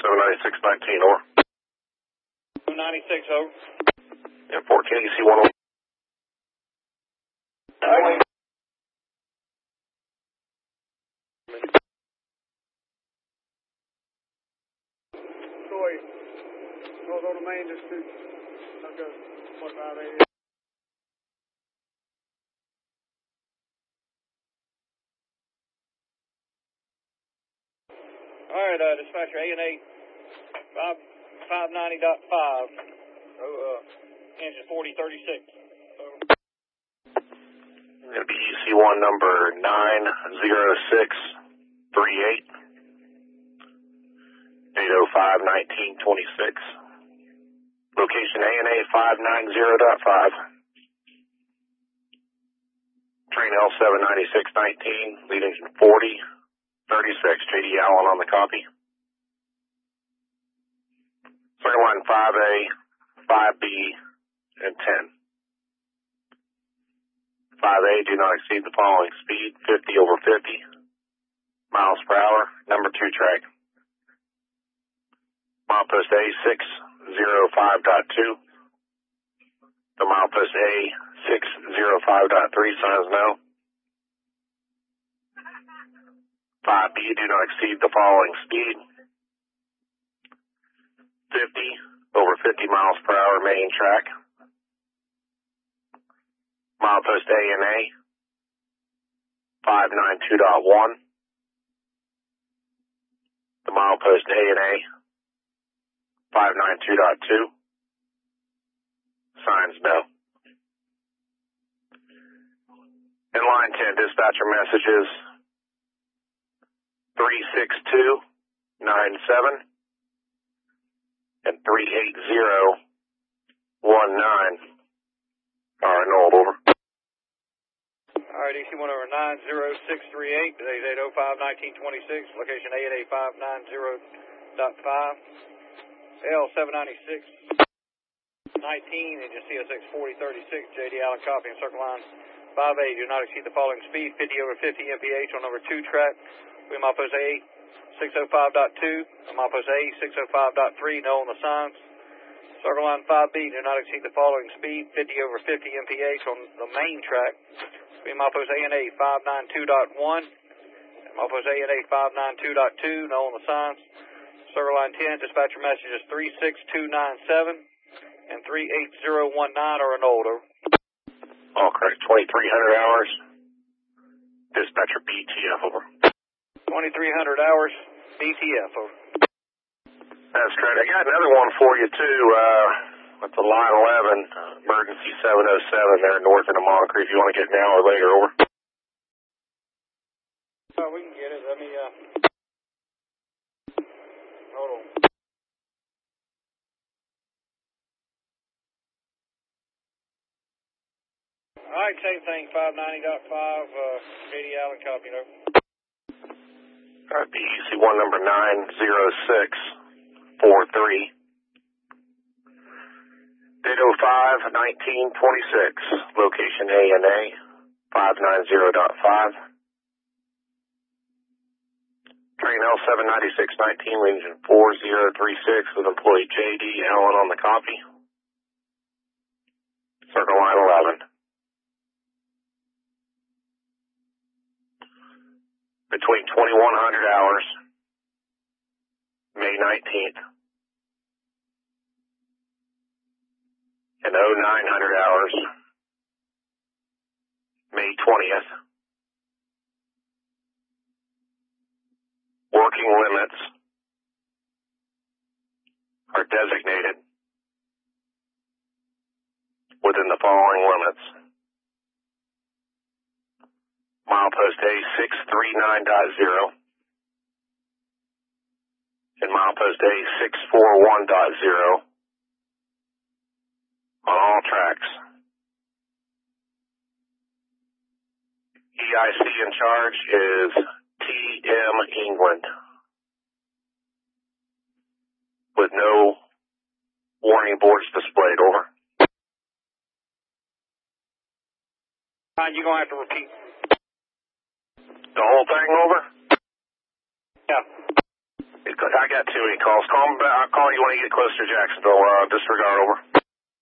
796-19, over. 296, over. Yeah, 14, you see 1. Troy, go to main just to, I'll go, 158. All right, dispatcher, ANA 590.5, engine 4036. Going to be EC1 number 90638, 805-1926. Location ANA 590.5. Train L79619, lead engine 4036. JD Allen on the copy. Clear line 5A, 5B, and 10. 5A, do not exceed the following speed, 50 over 50 miles per hour, number 2 track. Milepost A 605.2. The milepost A 605.3 signs no. 5B, do not exceed the following speed, 50 over 50 miles per hour main track. Milepost ANA 592.1. The milepost ANA 592.2. Signs no. In line 10, dispatcher messages 36297 and 38019 are annulled, over. All right, EC1 over 90638, today's 805-1926, location ANA 590.5, L796-19, engine CSX 4036, JD Allen copy, and circle line 5A, do not exceed the following speed, 50 over 50 mph on number 2 track, we milepost A 605.2, milepost A 605.3, no on the signs. Circle line 5B, do not exceed the following speed, 50 over 50 mph on the main track. We milepost ANA 592.1, milepost ANA 592.2, no on the signs. Circle line 10, dispatcher messages 36297 and 38019 are annulled, over. All correct, 2300 hours. Dispatcher BTF, over. 2300 hours, BTF, over. That's correct. I got another one for you, too. With the line 11, emergency 707 there north of Moncrief. If you want to get it now or later, over. We can get it. Let me, hold on. All right, same thing, 590.5, JD Allen copy, over. All right, BEC1 number 90643. 805-1926, location ANA 590.5. Train L79619, engine 4036 with employee JD Allen on the copy. Circle line 11. Between 2100 hours, May 19th, and 0900 hours, May 20th. Working limits are designated within the following limits. Milepost A 639.0 and milepost A 641.0 on all tracks. EIC in charge is TM England, with no warning boards displayed, over. You're going to have to repeat. The whole thing, over? Yeah. I got too many calls. Call me back. I'll call you when you get closer to Jacksonville. Disregard, over.